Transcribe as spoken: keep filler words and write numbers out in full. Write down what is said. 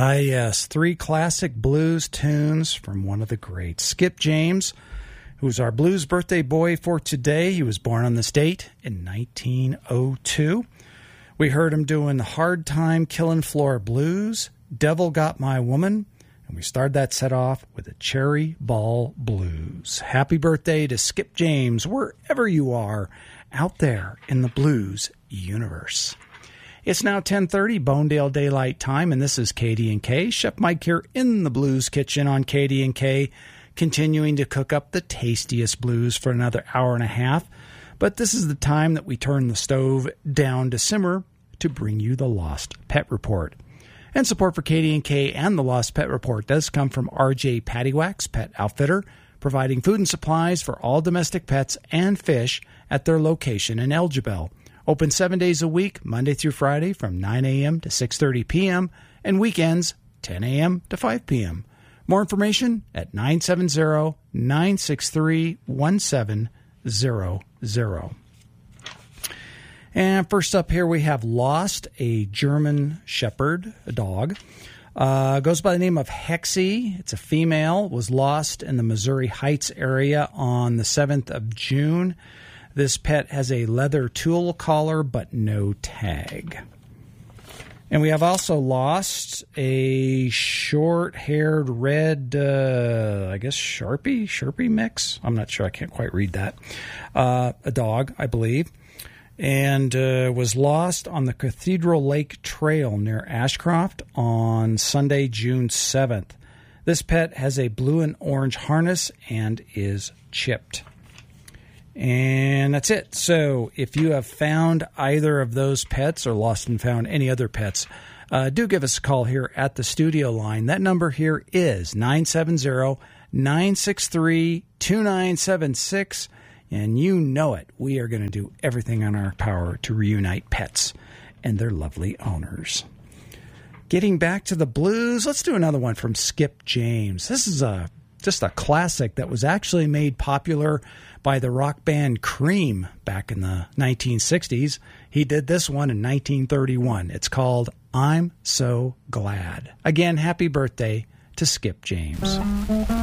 Ah, yes, three classic blues tunes from one of the greats. Skip James, who's our blues birthday boy for today. He was born on this date in nineteen oh two. We heard him doing Hard Time Killin' Floor Blues, Devil Got My Woman, and we started that set off with the Cherry Ball Blues. Happy birthday to Skip James, wherever you are out there in the blues universe. It's now ten thirty, Bonedale Daylight Time, and this is K D and K. Chef Mike here in the Blues Kitchen on K D and K, continuing to cook up the tastiest blues for another hour and a half. But this is the time that we turn the stove down to simmer to bring you the Lost Pet Report. And support for K D and K and the Lost Pet Report does come from R J Pattywax Pet Outfitter, providing food and supplies for all domestic pets and fish at their location in Elgibel. Open seven days a week, Monday through Friday from nine a.m. to six thirty p.m. and weekends ten a.m. to five p.m. More information at nine seven zero, nine six three, one seven zero zero. And first up here we have Lost, a German Shepherd, a dog. Uh, goes by the name of Hexie. It's a female, was lost in the Missouri Heights area on the seventh of June. This pet has a leather tool collar, but no tag. And we have also lost a short-haired red, uh, I guess, Sharpie, Sharpie mix. I'm not sure. I can't quite read that. Uh, a dog, I believe. And uh, was lost on the Cathedral Lake Trail near Ashcroft on Sunday, June seventh. This pet has a blue and orange harness and is chipped. And that's it. So if you have found either of those pets or lost and found any other pets, uh, do give us a call here at the studio line. That number here is nine seven zero, nine six three, two nine seven six. And you know it. We are going to do everything in our power to reunite pets and their lovely owners. Getting back to the blues, let's do another one from Skip James. This is a just a classic that was actually made popular by the rock band Cream back in the nineteen sixties. He did this one in nineteen thirty-one. It's called I'm So Glad. Again, happy birthday to Skip James.